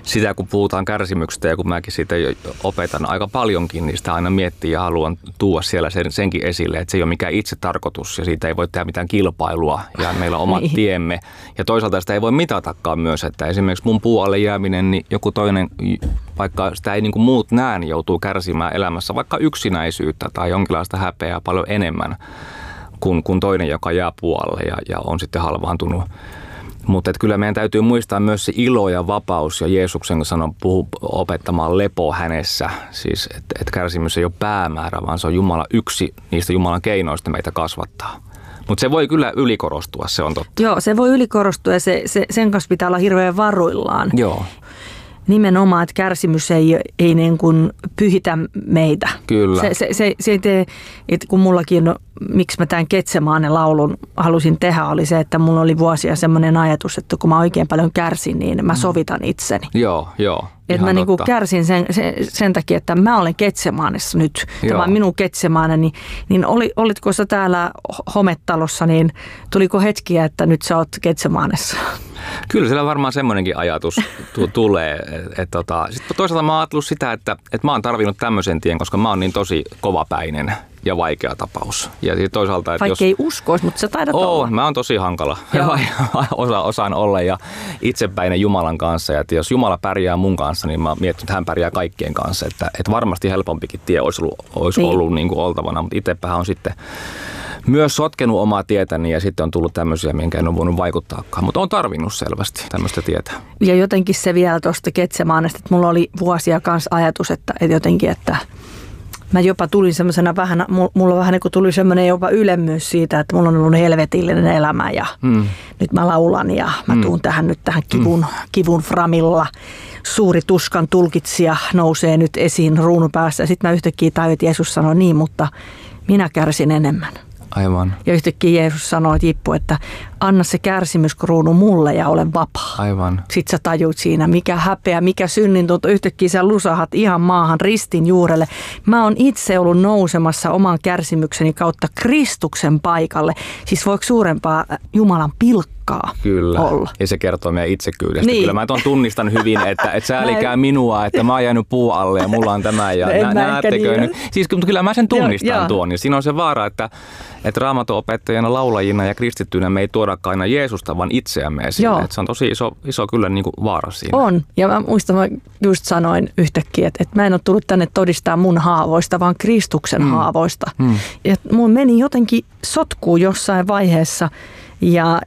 sitä, kun puhutaan kärsimyksestä ja kun mäkin siitä opetan aika paljonkin, niin sitä aina miettii ja haluan tuoda siellä senkin esille, että se ei ole mikään itse tarkoitus ja siitä ei voi tehdä mitään kilpailua ja meillä on omat tiemme. Ja toisaalta sitä ei voi mitatakaan myös, että esimerkiksi mun puu alle jääminen, niin joku toinen, vaikka sitä ei niin kuin muut näe, niin joutuu kärsimään elämässä vaikka yksinäisyyttä tai jonkinlaista häpeää paljon enemmän kuin toinen, joka jää puolelle ja on sitten halvaantunut. Mutta kyllä meidän täytyy muistaa myös se ilo ja vapaus ja Jeesuksen sanon opettamaan lepo hänessä. Siis että kärsimys ei ole päämäärä, vaan se on Jumala yksi niistä Jumalan keinoista meitä kasvattaa. Mutta se voi kyllä ylikorostua, se on totta. Joo, se voi ylikorostua ja sen kanssa pitää olla hirveän varuillaan. Joo. Nimenomaan, että kärsimys ei niin kuin pyhitä meitä. Kyllä. Se ei tee, että kun mullakin, miksi mä tämän Getsemaanen laulun halusin tehdä, oli se, että mulla oli vuosia semmoinen ajatus, että kun mä oikein paljon kärsin, niin mä sovitan itseni. Joo. Että mä niinku kärsin sen takia, että mä olen Getsemaanessa nyt. Tämä on minun Getsemaanen. Niin olitko sä täällä hometalossa, niin tuliko hetkiä, että nyt sä oot Getsemaanessa? Kyllä siellä varmaan semmoinenkin ajatus tulee. Sitten toisaalta mä oon ajatellut sitä, että mä oon tarvinnut tämmöisen tien, koska mä oon niin tosi kovapäinen ja vaikea tapaus. Ja toisaalta, että vaikka ei uskoisi, mutta sä taidat olla. Mä oon tosi hankala ja osaan olla ja itsepäinen Jumalan kanssa. Ja että jos Jumala pärjää mun kanssa, niin mä mietin, että hän pärjää kaikkien kanssa. Että varmasti helpompikin tie olisi ollut niin kuin oltavana, mutta itsepähän on sitten myös sotkenut omaa tietäni ja sitten on tullut tämmöisiä, minkä en ole voinut vaikuttaakaan. Mutta on tarvinnut selvästi tämmöistä tietä. Ja jotenkin se vielä tuosta Getsemaanesta, että mulla oli vuosia kanssa ajatus, että jotenkin, että mä jopa tulin semmoisena vähän, mulla vähän niin kuin tuli semmoinen jopa ylemmyys siitä, että mulla on ollut helvetillinen elämä ja nyt mä laulan ja mä tuun tähän kivun framilla. Suuri tuskan tulkitsija nousee nyt esiin ruunun päässä ja sitten mä yhtäkkiä tajuin, että Jeesus sanoi niin, mutta minä kärsin enemmän. Aivan. Ja yhtäkkiä Jeesus sanoi, että Jippu, että anna se kärsimyskruunu mulle ja olen vapaa. Aivan. Sitten sä tajuut siinä, mikä häpeä, mikä synnintunto. Yhtäkkiä sä lusahat ihan maahan ristin juurelle. Mä oon itse ollut nousemassa oman kärsimykseni kautta Kristuksen paikalle. Siis voiko suurempaa Jumalan pilkkaa kyllä. olla? Ja se kertoo meidän itsekyydestä. Niin. Kyllä mä tunnistan hyvin, että säälikää minua, että mä oon jäänyt puu alle ja mulla on tämä. Ja näettekö nyt? Siis kyllä mä sen tunnistan tuon. Ja siinä on se vaara, että Raamatun opettajana, laulajina ja kristittyinä me ei tuodakaan aina Jeesusta, vaan itseämme esille. Että se on tosi iso kyllä niin kuin vaara siinä. On. Ja mä muistan, mä just sanoin yhtäkkiä, että mä en ole tullut tänne todistaa mun haavoista, vaan Kristuksen haavoista. Ja mun meni jotenkin sotkuun jossain vaiheessa. Ja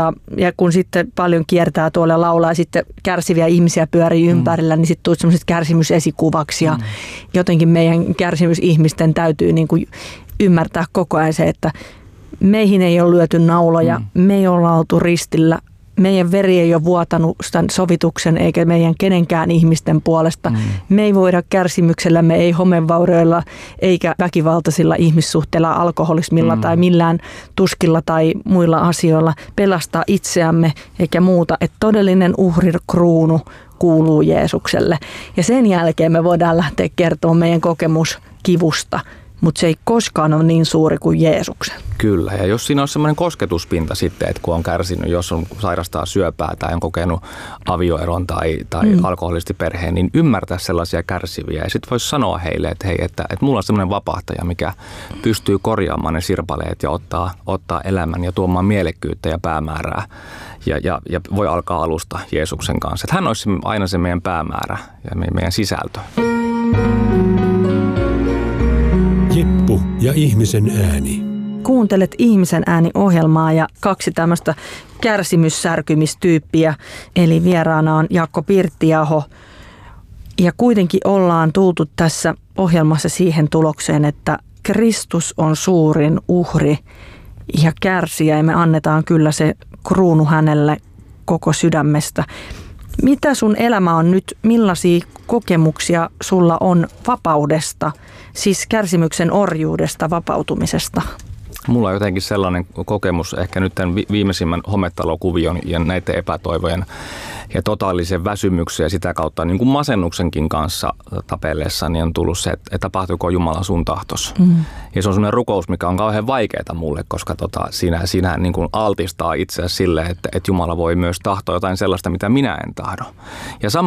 kun sitten paljon kiertää tuolla ja laulaa ja sitten kärsiviä ihmisiä pyörii ympärillä, niin sitten tulet semmoiset kärsimysesikuvaksi. Ja jotenkin meidän kärsimysihmisten täytyy niin kuin ymmärtää koko ajan se, että meihin ei ole lyöty nauloja, me ei olla oltu ristillä, meidän veri ei ole vuotanut tämän sovituksen eikä meidän kenenkään ihmisten puolesta. Me ei voida kärsimyksellä, me ei homevaurioilla eikä väkivaltaisilla ihmissuhteilla, alkoholismilla tai millään tuskilla tai muilla asioilla pelastaa itseämme eikä muuta. Että todellinen uhrirkruunu kuuluu Jeesukselle. Ja sen jälkeen me voidaan lähteä kertomaan meidän kokemus kivusta. Mutta se ei koskaan ole niin suuri kuin Jeesuksen. Kyllä, ja jos siinä on semmoinen kosketuspinta sitten, että kun on kärsinyt, jos on sairastaa syöpää tai on kokenut avioeron tai alkoholistiperheen, niin ymmärtää sellaisia kärsiviä. Ja sitten voisi sanoa heille, että hei, että mulla on semmoinen vapahtaja, mikä pystyy korjaamaan ne sirpaleet ja ottaa elämän ja tuomaan mielekkyyttä ja päämäärää. Ja voi alkaa alusta Jeesuksen kanssa. Että hän olisi aina se meidän päämäärä ja meidän sisältö. Jippu ja ihmisen ääni. Kuuntelet Ihmisen ääni-ohjelmaa ja 2 tämmöistä kärsimyssärkymistyyppiä. Eli vieraana on Jaakko Pirttiaho. Ja kuitenkin ollaan tultu tässä ohjelmassa siihen tulokseen, että Kristus on suurin uhri ja kärsijä. Ja me annetaan kyllä se kruunu hänelle koko sydämestä. Mitä sun elämä on nyt, millaisia kokemuksia sulla on vapaudesta, siis kärsimyksen orjuudesta, vapautumisesta? Mulla on jotenkin sellainen kokemus ehkä nyt tämän viimeisimmän hometalokuvion ja näiden epätoivojen ja totaalisen väsymyksen ja sitä kautta niin kuin masennuksenkin kanssa tapellessa, niin on tullut se, että tapahtuuko Jumala sun tahtos. Ja se on sellainen rukous, mikä on kauhean vaikeaa mulle, koska siinä niin kuin altistaa itseäsi sille, että Jumala voi myös tahtoa jotain sellaista, mitä minä en tahdo. Ja